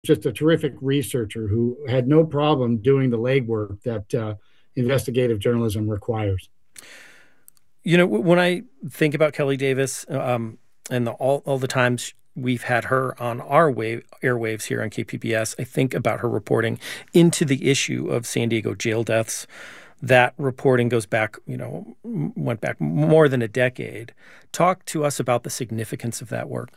just a terrific researcher who had no problem doing the legwork that investigative journalism requires. When I think about Kelly Davis and all the times we've had her on our airwaves here on KPBS, I think about her reporting into the issue of San Diego jail deaths. That reporting goes back, went back more than a decade. Talk to us about the significance of that work.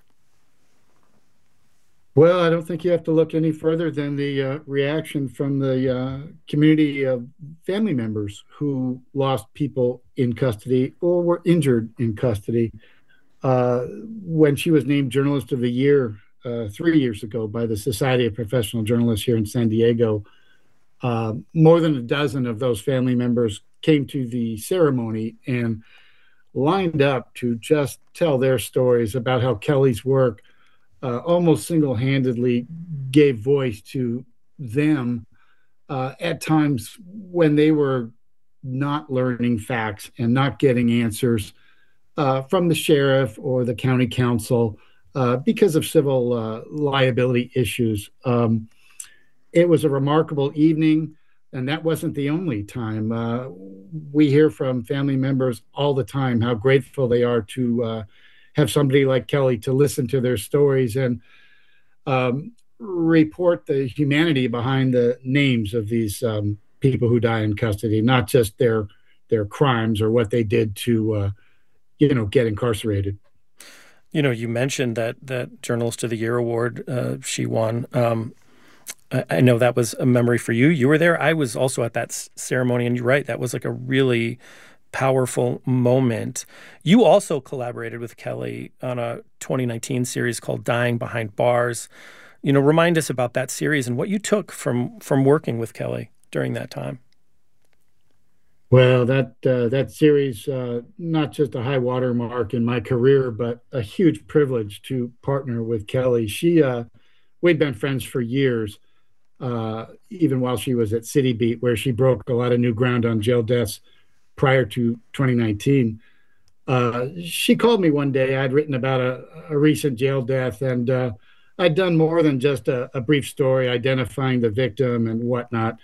Well, I don't think you have to look any further than the reaction from the community of family members who lost people in custody or were injured in custody. When she was named Journalist of the Year 3 years ago by the Society of Professional Journalists here in San Diego, more than a dozen of those family members came to the ceremony and lined up to just tell their stories about how Kelly's work almost single-handedly gave voice to them at times when they were not learning facts and not getting answers from the sheriff or the county council because of civil liability issues. It was a remarkable evening, and that wasn't the only time. We hear from family members all the time how grateful they are to have somebody like Kelly to listen to their stories and report the humanity behind the names of these people who die in custody, not just their crimes or what they did to get incarcerated. You mentioned that Journalist of the Year award she won. I know that was a memory for you. You were there. I was also at that ceremony, and you're right. That was like a really powerful moment. You also collaborated with Kelly on a 2019 series called Dying Behind Bars. Remind us about that series and what you took from working with Kelly during that time. Well, that series, not just a high watermark in my career, but a huge privilege to partner with Kelly. We'd been friends for years, even while she was at City Beat, where she broke a lot of new ground on jail deaths prior to 2019. She called me one day. I'd written about a recent jail death, and I'd done more than just a brief story identifying the victim and whatnot.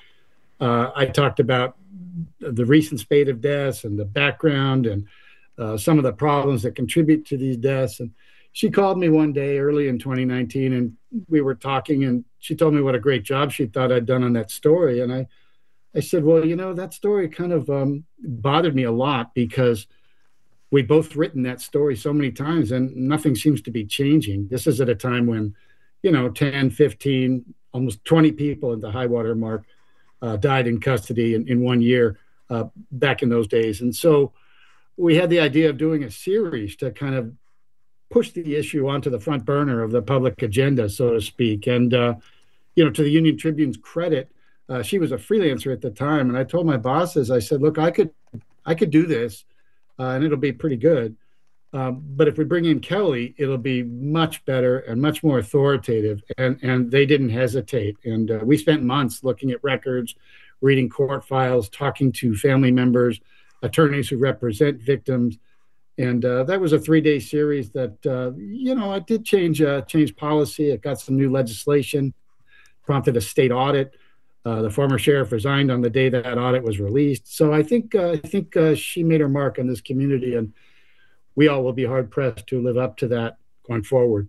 I talked about the recent spate of deaths and the background and some of the problems that contribute to these deaths. And she called me one day early in 2019, and we were talking, and she told me what a great job she thought I'd done on that story. And I said, well, that story kind of bothered me a lot because we'd both written that story so many times and nothing seems to be changing. This is at a time when, 10, 15, almost 20 people at the high water mark died in custody in 1 year back in those days. And so we had the idea of doing a series to kind of push the issue onto the front burner of the public agenda, so to speak. And, to the Union Tribune's credit, she was a freelancer at the time. And I told my bosses, I said, look, I could do this and it'll be pretty good. But if we bring in Kelly, it'll be much better and much more authoritative. And they didn't hesitate. And we spent months looking at records, reading court files, talking to family members, attorneys who represent victims. And that was a 3-day series that, it did change policy. It got some new legislation, prompted a state audit. The former sheriff resigned on the day that audit was released. So I think she made her mark on this community, and we all will be hard-pressed to live up to that going forward.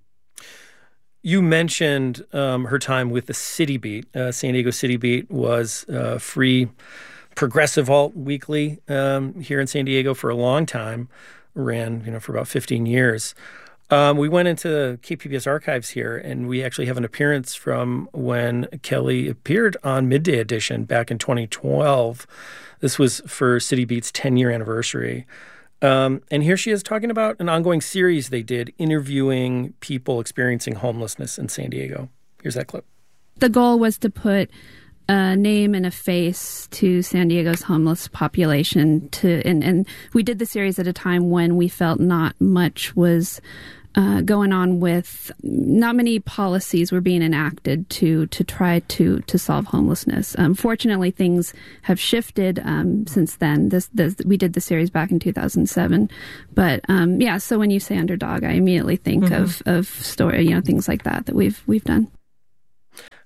You mentioned her time with the City Beat. San Diego City Beat was free progressive alt weekly here in San Diego for a long time. Ran, for about 15 years. We went into KPBS archives here, and we actually have an appearance from when Kelly appeared on Midday Edition back in 2012. This was for City Beat's 10-year anniversary. And here she is talking about an ongoing series they did interviewing people experiencing homelessness in San Diego. Here's that clip. The goal was to put a name and a face to San Diego's homeless population. And we did the series at a time when we felt not much was going on with, not many policies were being enacted to try to solve homelessness. Fortunately, things have shifted since then. We did the series back in 2007, but so when you say underdog, I immediately think of story, things like that we've done.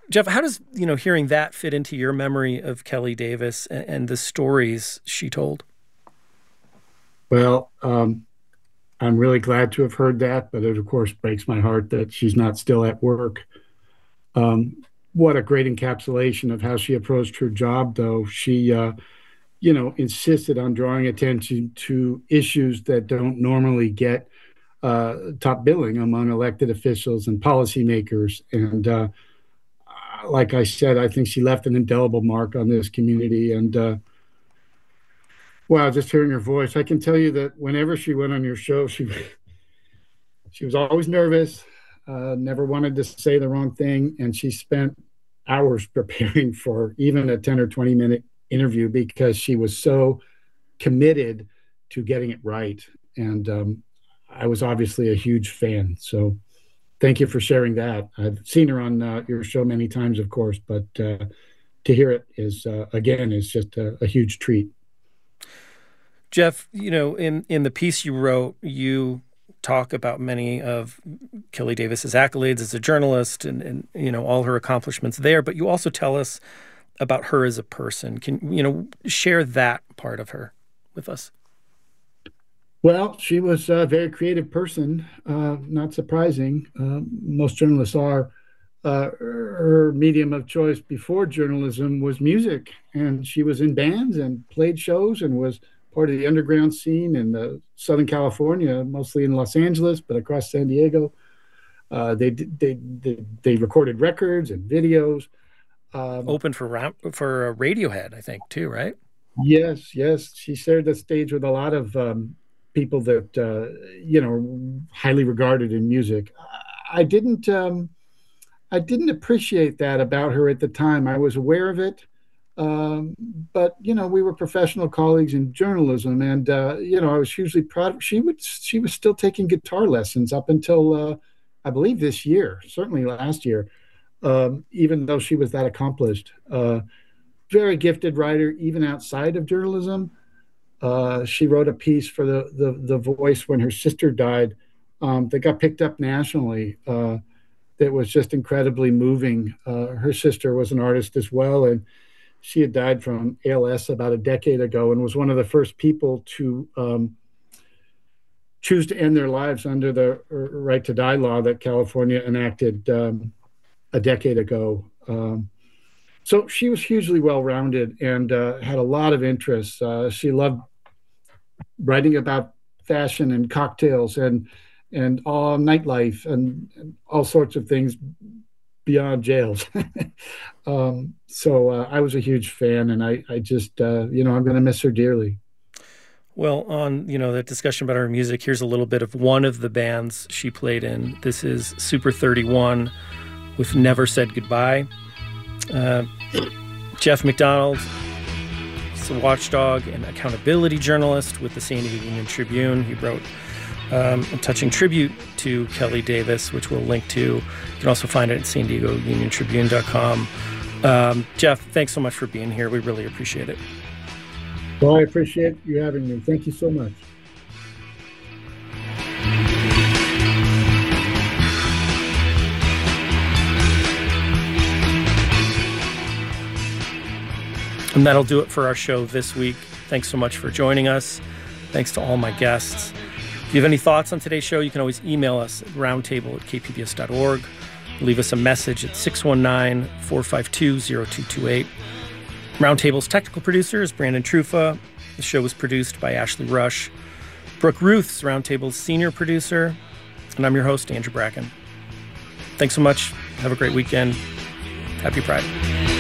Jeff, how does, hearing that fit into your memory of Kelly Davis and the stories she told? Well, I'm really glad to have heard that, but it, of course, breaks my heart that she's not still at work. What a great encapsulation of how she approached her job, though. She, insisted on drawing attention to issues that don't normally get top billing among elected officials and policymakers. And like I said, I think she left an indelible mark on this community. And wow, just hearing her voice, I can tell you that whenever she went on your show, she was always nervous, never wanted to say the wrong thing, and she spent hours preparing for even a 10 or 20-minute interview because she was so committed to getting it right. And I was obviously a huge fan. So thank you for sharing that. I've seen her on your show many times, of course, but to hear it is just a huge treat. Jeff, in the piece you wrote, you talk about many of Kelly Davis's accolades as a journalist and all her accomplishments there, but you also tell us about her as a person. Can share that part of her with us? Well, she was a very creative person, not surprising. Most journalists are. Her medium of choice before journalism was music, and she was in bands and played shows and was part of the underground scene in Southern California, mostly in Los Angeles, but across San Diego. They recorded records and videos. Open for Radiohead, I think, too, right? Yes. She shared the stage with a lot of people that highly regarded in music. I didn't appreciate that about her at the time. I was aware of it, but we were professional colleagues in journalism, and I was hugely proud. She was still taking guitar lessons up until I believe this year, certainly last year. Even though she was that accomplished, very gifted writer, even outside of journalism. She wrote a piece for the Voice when her sister died that got picked up nationally. That was just incredibly moving. Her sister was an artist as well, and she had died from ALS about a decade ago and was one of the first people to choose to end their lives under the right to die law that California enacted a decade ago. So she was hugely well-rounded and had a lot of interests. She loved writing about fashion and cocktails and all nightlife and all sorts of things beyond jails. So I was a huge fan, and I just, I'm going to miss her dearly. Well, on, that discussion about her music, here's a little bit of one of the bands she played in. This is Super 31 with Never Said Goodbye. Jeff McDonald is a watchdog and accountability journalist with the San Diego Union Tribune. He wrote a touching tribute to Kelly Davis, which we'll link to. You can also find it at SanDiegoUnionTribune.com. Jeff, thanks so much for being here. We really appreciate it. Well, I appreciate you having me. Thank you so much. And that'll do it for our show this week. Thanks so much for joining us. Thanks to all my guests. If you have any thoughts on today's show, you can always email us at roundtable@kpbs.org. Leave us a message at 619-452-0228. Roundtable's technical producer is Brandon Trufa. The show was produced by Ashley Rush. Brooke Ruth's Roundtable's senior producer. And I'm your host, Andrew Bracken. Thanks so much. Have a great weekend. Happy Pride.